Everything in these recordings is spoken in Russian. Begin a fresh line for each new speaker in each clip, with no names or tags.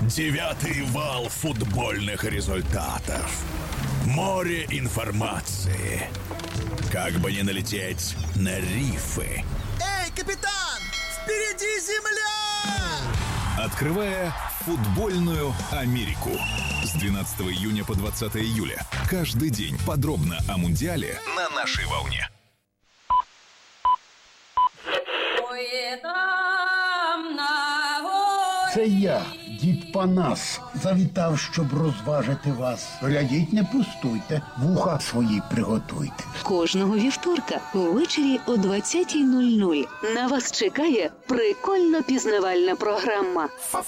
Девятый вал футбольных результатов. Море информации. Как бы не налететь на рифы.
Эй, капитан! Впереди земля!
Открывая футбольную Америку. С 12 июня по 20 июля. Каждый день подробно о Мундиале на нашей волне.
Це я, дід Панас, завітав, щоб розважити вас. Глядіть, не пустуйте, вуха свої приготуйте.
Кожного вівторка ввечері о 20:00 на вас чекає прикольно-пізнавальна програма.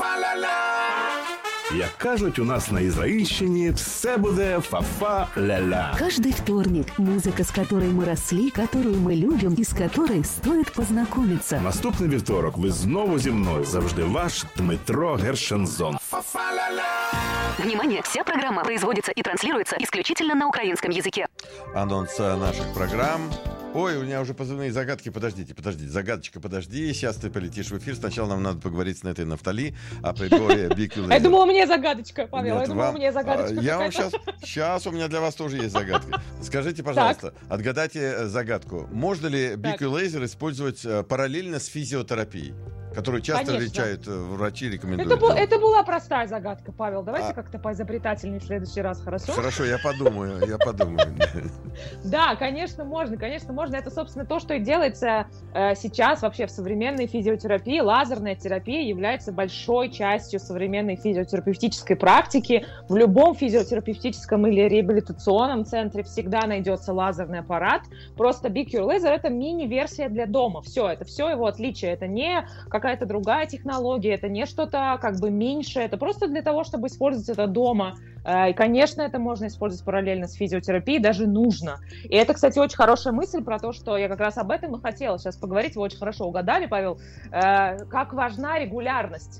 Як кажуть у нас на Ізраїльщині, все буде фа-фа-ля-ля.
Каждый вторник музыка, с которой мы росли, которую мы любим и с которой стоит познакомиться.
Наступний вівторок ви знову зі мною. Завжди ваш Дмитро Гершензон.
Внимание! Вся программа производится и транслируется исключительно на украинском языке.
Анонс наших программ. Ой, у меня уже позывные загадки. Подождите. Загадочка, подожди. Сейчас ты полетишь в эфир. Сначала нам надо поговорить с Нетой Нафтали о приборе Big Laser.
Я думала, мне загадочка, Павел. Я думала, мне загадочка.
Я вам сейчас у меня для вас тоже есть загадка. Скажите, пожалуйста, отгадайте загадку. Можно ли Big Laser использовать параллельно с физиотерапией, которую часто лечат врачи, рекомендуют?
Это была простая загадка, Павел. Давайте как-то поизобретательнее в следующий раз, хорошо?
Хорошо, я подумаю.
Да, конечно, можно. Это, собственно, то, что и делается сейчас вообще в современной физиотерапии. Лазерная терапия является большой частью современной физиотерапевтической практики. В любом физиотерапевтическом или реабилитационном центре всегда найдется лазерный аппарат. Просто Big Cure Laser — это мини-версия для дома. Это все его отличие. Это не какая-то другая технология, это не что-то как бы меньше. Это просто для того, чтобы использовать это дома. И, конечно, это можно использовать параллельно с физиотерапией, даже нужно. И это, кстати, очень хорошая мысль про то, что я как раз об этом и хотела сейчас поговорить. Вы очень хорошо угадали, Павел. Как важна регулярность.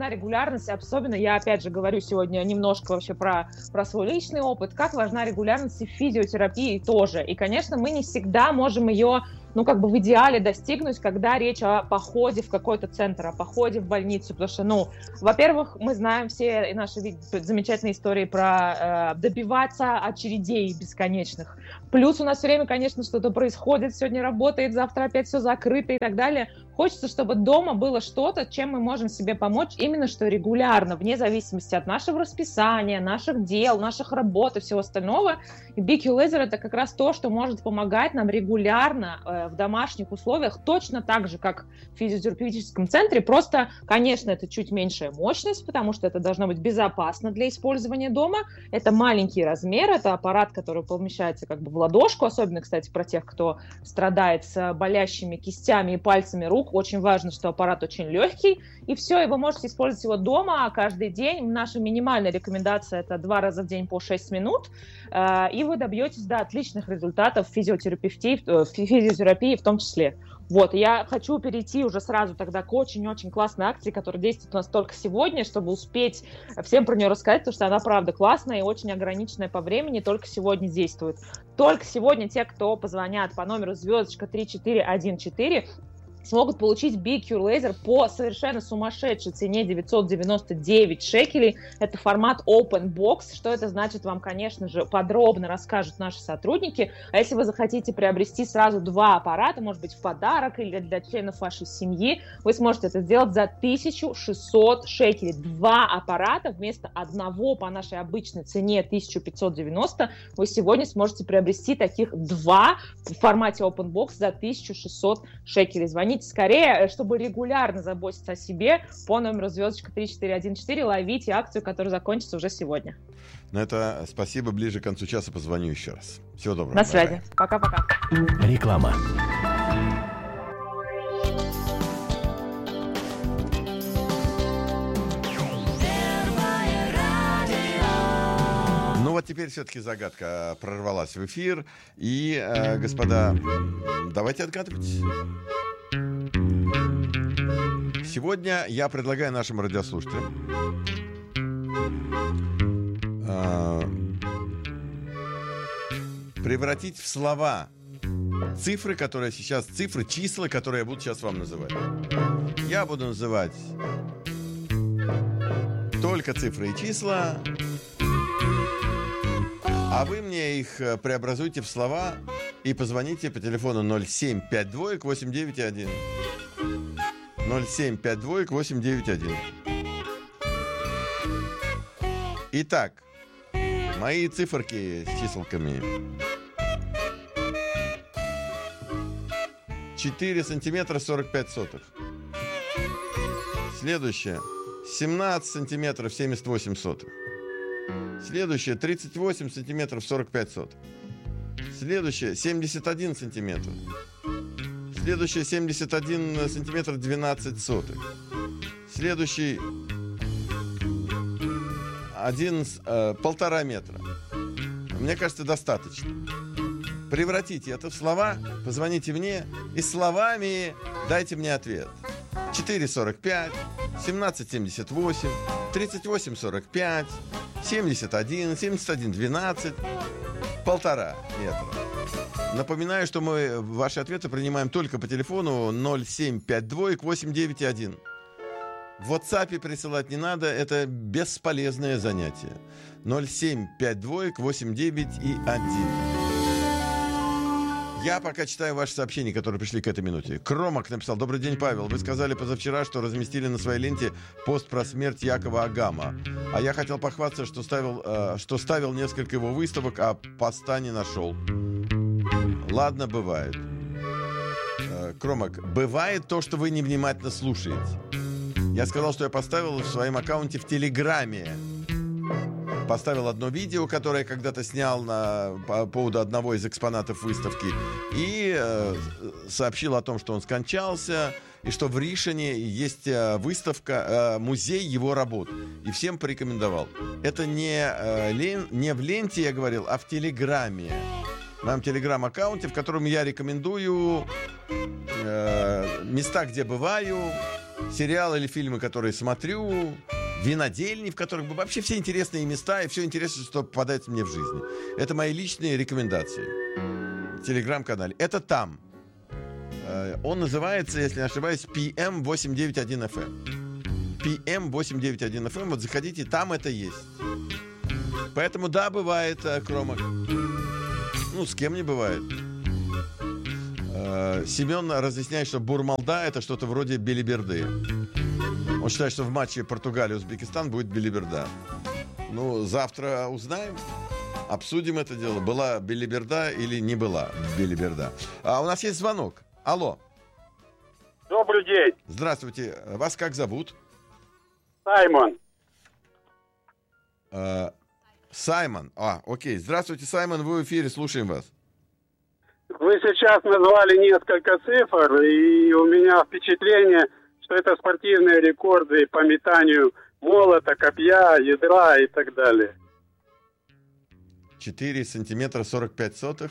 Особенно, я опять же говорю сегодня немножко вообще про свой личный опыт. Как важна регулярность и в физиотерапии тоже. И, конечно, мы не всегда можем ее в идеале достигнуть, когда речь о походе в какой-то центр, о походе в больницу, потому что, во-первых, мы знаем все наши замечательные истории про добиваться очередей бесконечных. Плюс у нас все время, конечно, что-то происходит, сегодня работает, завтра опять все закрыто и так далее. Хочется, чтобы дома было что-то, чем мы можем себе помочь именно что регулярно, вне зависимости от нашего расписания, наших дел, наших работ и всего остального. И Big Cure Laser — это как раз то, что может помогать нам регулярно в домашних условиях, точно так же, как в физиотерапевтическом центре. Просто, конечно, это чуть меньшая мощность, потому что это должно быть безопасно для использования дома. Это маленький размер, это аппарат, который помещается в ладошку, особенно, кстати, про тех, кто страдает с болящими кистями и пальцами рук. Очень важно, что аппарат очень легкий, и все, и вы можете использовать его дома каждый день. Наша минимальная рекомендация — это 2 раза в день по 6 минут, и вы добьетесь отличных результатов в физиотерапии в том числе. Я хочу перейти уже сразу тогда к очень-очень классной акции, которая действует у нас только сегодня, чтобы успеть всем про нее рассказать, потому что она правда классная и очень ограниченная по времени, только сегодня действует. Только сегодня те, кто позвонят по номеру *3414, смогут получить Big Cure Laser по совершенно сумасшедшей цене 999 шекелей. Это формат Open Box. Что это значит, вам, конечно же, подробно расскажут наши сотрудники. А если вы захотите приобрести сразу 2 аппарата, может быть, в подарок или для членов вашей семьи, вы сможете это сделать за 1600 шекелей. 2 аппарата вместо одного по нашей обычной цене 1590. Вы сегодня сможете приобрести таких 2 в формате Open Box за 1600 шекелей. Звоните скорее, чтобы регулярно заботиться о себе, по номеру *3414. Ловите акцию, которая закончится уже сегодня.
Это спасибо. Ближе к концу часа позвоню еще раз. Всего доброго.
На связи. Пока-пока.
Реклама.
Теперь все-таки загадка прорвалась в эфир. И, господа, давайте отгадывать. Сегодня я предлагаю нашим радиослушателям превратить в слова цифры, числа, которые я буду сейчас вам называть. Я буду называть только цифры и числа. А вы мне их преобразуйте в слова и позвоните по телефону 0752-891. 0752-891. Итак, мои циферки с числками. 4 сантиметра 45 сотых. Следующее. 17 сантиметров 78 сотых. Следующее. 38 сантиметров 45 сотых. Следующее. 71 сантиметр. Следующее. 71 сантиметр 12 сотых. Следующий. 1,5 метра. Мне кажется, достаточно. Превратите это в слова, позвоните мне и словами дайте мне ответ. 4,45, 17,78, 38,45, 71, 71,12, 1,5 метра. Напоминаю, что мы ваши ответы принимаем только по телефону 0752-891. В WhatsApp присылать не надо, это бесполезное занятие. 0752-891. Я пока читаю ваши сообщения, которые пришли к этой минуте. Кромак написал: добрый день, Павел. Вы сказали позавчера, что разместили на своей ленте пост про смерть Якова Агама. А я хотел похвастаться, что ставил несколько его выставок, а поста не нашел. Ладно, бывает. Кромак, бывает то, что вы невнимательно слушаете. Я сказал, что я поставил в своем аккаунте в Телеграме. Поставил одно видео, которое я когда-то снял по поводу одного из экспонатов выставки, и сообщил о том, что он скончался, и что в Ришине есть выставка, музей его работ. И всем порекомендовал. Это не в ленте, я говорил, а в Телеграме. В моем Телеграм-аккаунте, в котором я рекомендую места, где бываю, сериалы или фильмы, которые смотрю, винодельни, в которых вообще все интересные места и все интересное, что попадается мне в жизни. Это мои личные рекомендации в Телеграм-канале. Это там. Он называется, если не ошибаюсь, PM891FM. PM891FM. Вот заходите, там это есть. Поэтому да, бывает, Кромак. Ну, с кем не бывает. Семен разъясняет, что бурмалда — это что-то вроде белиберды. Он считает, что в матче Португалия-Узбекистан будет белиберда. Ну, завтра узнаем, обсудим это дело. Была белиберда или не была белиберда. А у нас есть звонок. Алло.
Добрый день.
Здравствуйте. Вас как зовут?
Саймон.
Саймон. Окей. Здравствуйте, Саймон. Вы в эфире. Слушаем вас.
Вы сейчас назвали несколько цифр, и у меня впечатление, что это спортивные рекорды по метанию молота, копья, ядра и так далее.
4 сантиметра 45 сотых.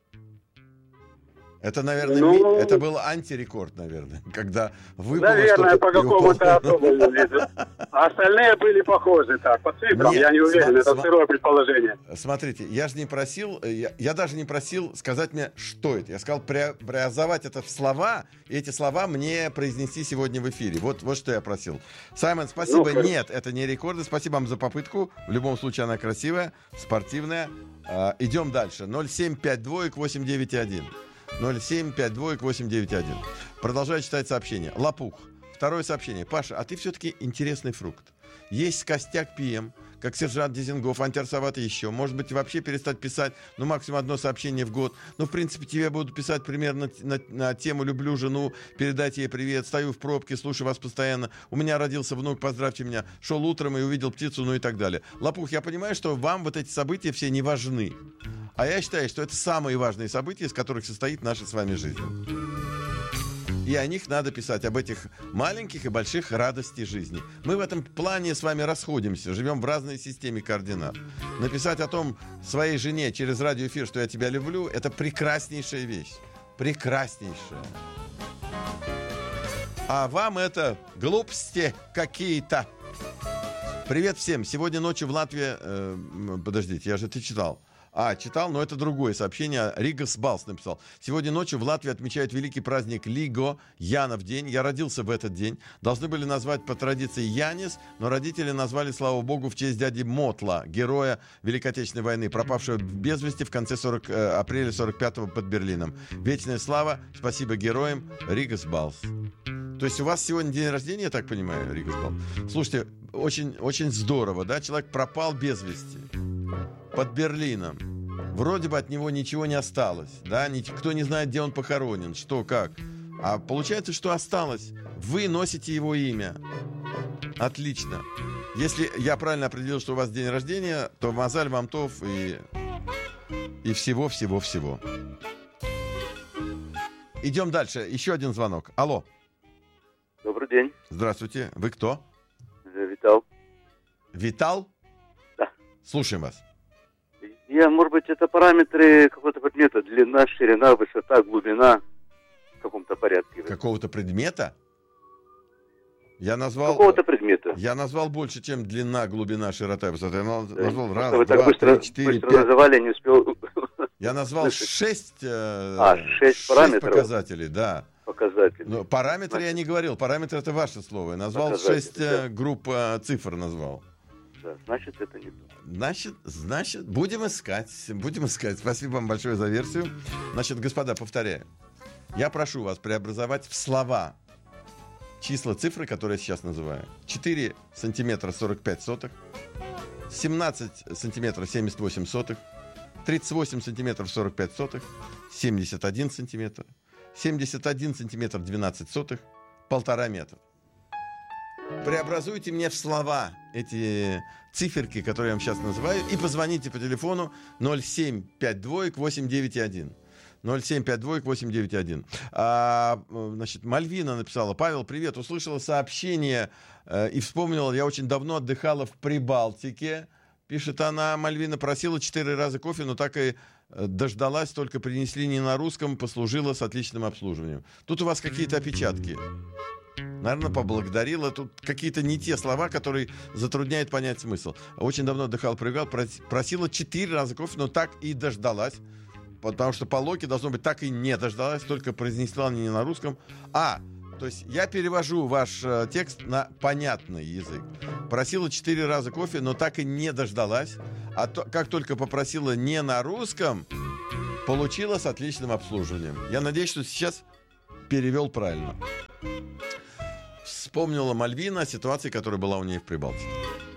Это, наверное, это был антирекорд, наверное, когда выпало.
Наверное, по какому-то особому виду. А остальные были похожи, так, по цифрам, я не уверен, это сырое предположение.
Смотрите, я же не просил, я даже не просил сказать мне, что это. Я сказал преобразовать это в слова, и эти слова мне произнести сегодня в эфире. Вот что я просил. Саймон, спасибо. Нет, это не рекорды. Спасибо вам за попытку. В любом случае она красивая, спортивная. Идем дальше. 0752-891. 0752-891. Продолжаю читать сообщение. Лопух. Второе сообщение. Паша, а ты все-таки интересный фрукт. Есть костяк ПМ, как сержант Дизингов, антирсоват и еще. Может быть, вообще перестать писать, максимум одно сообщение в год. В принципе, тебе буду писать примерно на тему «Люблю жену», передайте ей привет, стою в пробке, слушаю вас постоянно. У меня родился внук, поздравьте меня. Шел утром и увидел птицу, и так далее. Лопух, я понимаю, что вам вот эти события все не важны. А я считаю, что это самые важные события, из которых состоит наша с вами жизнь. И о них надо писать, об этих маленьких и больших радостях жизни. Мы в этом плане с вами расходимся, живем в разной системе координат. Написать о том своей жене через радиоэфир, что я тебя люблю, это прекраснейшая вещь. Прекраснейшая. А вам это глупости какие-то. Привет всем. Сегодня ночью в Латвии... подождите, я же это читал. Читал, но это другое сообщение. Ригас Балс написал. Сегодня ночью в Латвии отмечают великий праздник Лиго, Янов день. Я родился в этот день. Должны были назвать по традиции Янис, но родители назвали, слава богу, в честь дяди Мотла, героя Великой Отечественной войны, пропавшего без вести в конце апреля 45-го под Берлином. Вечная слава, спасибо героям, Ригас Балс. То есть у вас сегодня день рождения, я так понимаю, Ригас Балс? Слушайте, очень, очень здорово, да? Человек пропал без вести. Под Берлином. Вроде бы от него ничего не осталось, да, никто не знает, где он похоронен, что, как. А получается, что осталось. Вы носите его имя. Отлично. Если я правильно определил, что у вас день рождения, то мазаль вам тов и всего-всего-всего. Идем дальше. Еще один звонок. Алло.
Добрый день.
Здравствуйте. Вы кто?
Витал.
Витал?
Да.
Слушаем вас.
Может быть, это параметры какого-то предмета. Длина, ширина, высота, глубина. В каком-то порядке.
Какого-то предмета? Я назвал...
Какого-то предмета.
Я назвал больше, чем длина, глубина, широта и высота. Я назвал раз,
вы
два,
так быстро,
3, 4, 5.
называли, не успел...
Я назвал 6
параметров.
Показателей, да.
Показателей.
Но параметры я не говорил. Параметры — это ваше слово. Я назвал 6 групп цифр назвал.
Да, значит, это не то.
Значит, будем искать. Спасибо вам большое за версию. Значит, господа, повторяю. Я прошу вас преобразовать в слова числа, цифры, которые я сейчас называю. 4 сантиметра 45 сотых, 17 сантиметров 78 сотых, 38 сантиметров 45 сотых, 71 сантиметр, 71 сантиметр 12 сотых, 1,5 метра. Преобразуйте мне в слова эти циферки, которые я вам сейчас называю, и позвоните по телефону 0752-891. 0752-891. Значит, Мальвина написала: Павел, привет, услышала сообщение и вспомнила, я очень давно отдыхала в Прибалтике. Пишет она, Мальвина, просила 4 раза кофе, но так и дождалась, только принесли не на русском, послужила с отличным обслуживанием. Тут у вас какие-то опечатки. Наверное, поблагодарила. Тут какие-то не те слова, которые затрудняют понять смысл. Очень давно отдыхала, просила 4 раза кофе, но так и дождалась. Потому что по логике должно быть так и не дождалась, только произнесла не на русском. То есть я перевожу ваш текст на понятный язык. Просила 4 раза кофе, но так и не дождалась. Как только попросила не на русском, получила с отличным обслуживанием. Я надеюсь, что сейчас перевел правильно. Вспомнила Мальвина о ситуации, которая была у нее в Прибалтике.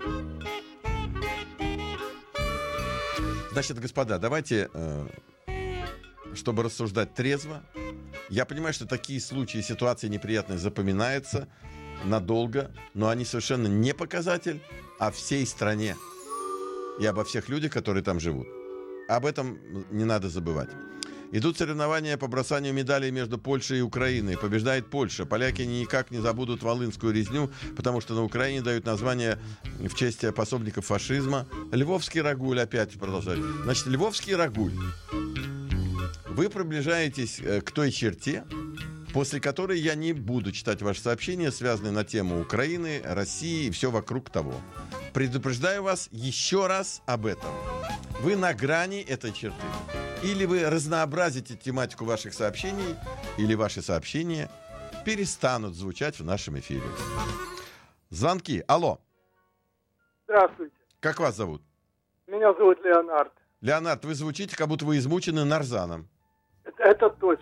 Значит, господа, давайте, чтобы рассуждать трезво, я понимаю, что такие случаи, ситуации неприятные запоминаются надолго, но они совершенно не показатель о всей стране и обо всех людях, которые там живут. Об этом не надо забывать. Идут соревнования по бросанию медалей между Польшей и Украиной. Побеждает Польша. Поляки никак не забудут Волынскую резню, потому что на Украине дают название в честь пособников фашизма. Львовский Рагуль опять продолжает. Значит, Львовский Рагуль. Вы приближаетесь к той черте, после которой я не буду читать ваши сообщения, связанные на тему Украины, России и все вокруг того. Предупреждаю вас еще раз об этом. Вы на грани этой черты. Или вы разнообразите тематику ваших сообщений, или ваши сообщения перестанут звучать в нашем эфире. Звонки. Алло.
Здравствуйте.
Как вас зовут?
Меня зовут Леонард.
Леонард, вы звучите, как будто вы измучены нарзаном.
Это точно.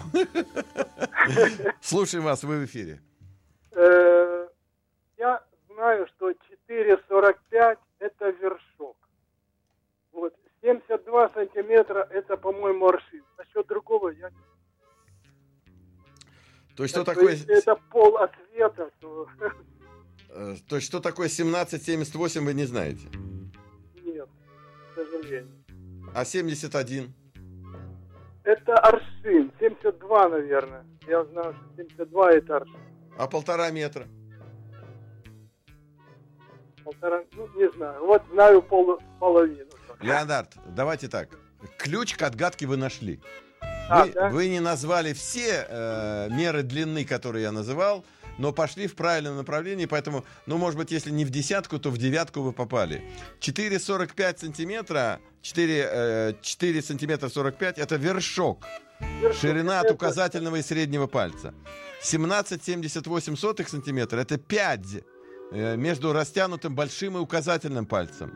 Слушаем вас, вы в эфире.
Я знаю, что 4,45 это вершок. Вот. 72 сантиметра это, по-моему, аршин. Насчет другого я не знаю.
То есть, что такое...
Если это пол ответа, то...
То есть, что такое 17,78, вы не знаете?
Нет, к сожалению.
А 71?
Это аршин. 72, наверное. Я знаю, что 72 это аршин.
А 1,5 метра?
Не знаю. Вот знаю половину.
Леонард, давайте так. Ключ к отгадке вы нашли.
Да?
Вы не назвали все меры длины, которые я называл. но пошли в правильном направлении, поэтому, может быть, если не в десятку, то в девятку вы попали. 4,45 сантиметра, 4 сантиметра 45 — это вершок. Ширина от указательного и среднего пальца. 17,78 сантиметра — это пядь между растянутым большим и указательным пальцем.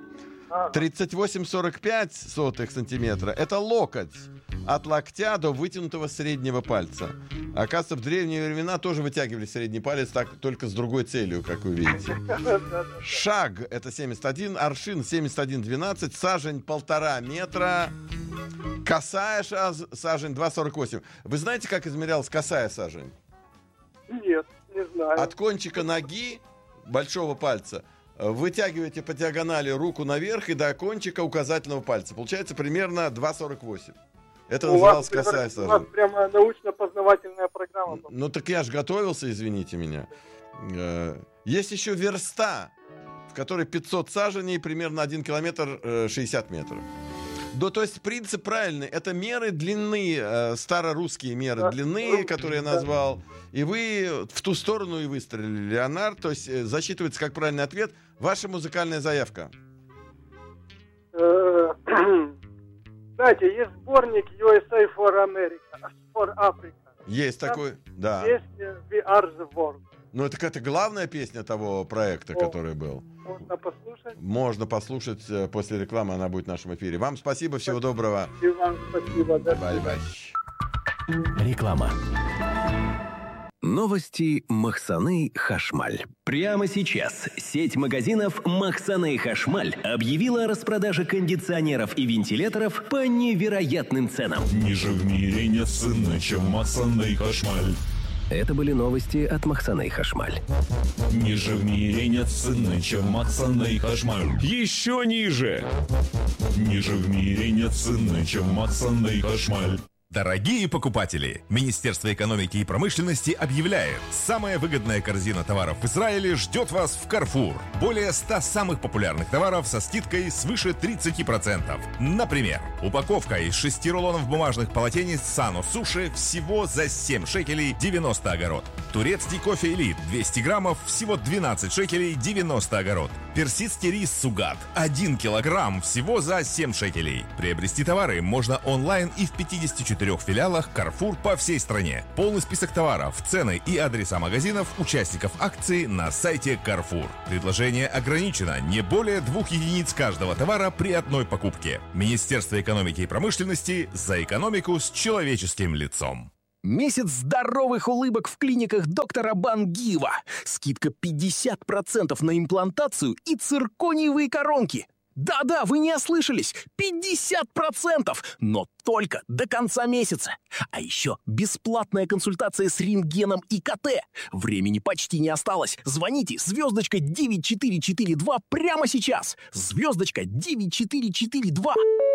38,45 сантиметра — это локоть от локтя до вытянутого среднего пальца. Оказывается, в древние времена тоже вытягивали средний палец, только с другой целью, как вы видите. Шаг — это 71, аршин — 71,12, сажень — 1,5 метра, косая сажень — 2,48. Вы знаете, как измерялась косая сажень?
Нет, не знаю.
От кончика ноги большого пальца вытягиваете по диагонали руку наверх и до кончика указательного пальца. Получается примерно 2,48. Это называлось косая сажень.
У вас прямо научно-познавательная программа.
Ну так я же готовился, извините меня. Есть еще верста, в которой 500 саженей, примерно 1 километр 60 метров. То есть принцип правильный. Это меры длины, старорусские меры длины, которые я назвал. И вы в ту сторону и выстрелили, Леонард. То есть засчитывается как правильный ответ. Ваша музыкальная заявка.
Знаете, есть сборник USA for America, for Africa.
Есть такой, да.
Песня We Are the World.
Ну, это главная песня того проекта, который был.
Можно послушать?
Можно послушать после рекламы, она будет в нашем эфире. Вам спасибо, всего доброго.
И вам спасибо.
Бай-бай.
Реклама. Новости Махсаны Хашмаль. Прямо сейчас сеть магазинов Махсаны Хашмаль объявила о распродаже кондиционеров и вентиляторов по невероятным ценам.
Ниже в мире нет цены, чем Махсаны Хашмаль.
Это были новости от Махсаны Хашмаль.
Ниже в мире нет цены, чем Махсаны Хашмаль.
Еще ниже.
Ниже в мире нет цены, чем Махсаны Хашмаль.
Дорогие покупатели, Министерство экономики и промышленности объявляет: самая выгодная корзина товаров в Израиле ждет вас в Carrefour. Более 100 самых популярных товаров со скидкой свыше 30%. Например, упаковка из 6 рулонов бумажных полотенец Sano Суши всего за 7 шекелей 90 огород. Турецкий кофе Элит 200 граммов всего 12 шекелей 90 огород. Персидский рис Сугат 1 килограмм всего за 7 шекелей. Приобрести товары можно онлайн и в 54 филиалах Carrefour по всей стране. Полный список товаров, цены и адреса магазинов участников акции на сайте Carrefour. Предложение ограничено, не более 2 единиц каждого товара при одной покупке. Министерство экономики и промышленности за экономику с человеческим лицом.
Месяц здоровых улыбок в клиниках доктора Бангиева. Скидка 50% на имплантацию и циркониевые коронки. Да-да, вы не ослышались, 50%, но только до конца месяца. А еще бесплатная консультация с рентгеном и КТ. Времени почти не осталось. Звоните звездочка 9442 прямо сейчас. Звездочка 9442.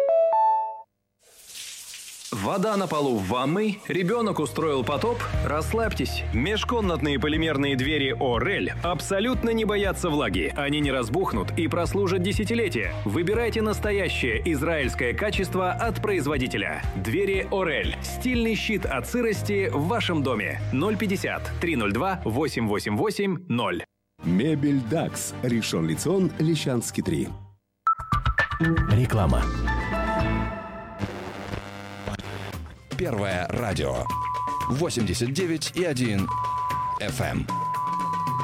Вода на полу в ванной, ребенок устроил потоп? Расслабьтесь. Межкомнатные полимерные двери Орель абсолютно не боятся влаги. Они не разбухнут и прослужат десятилетия. Выбирайте настоящее израильское качество от производителя. Двери Орель. Стильный щит от сырости в вашем доме. 050-302-888-0.
Мебель Дакс. Ришон Лицион, Лещанский 3.
Реклама.
Первое радио. 89,1 FM.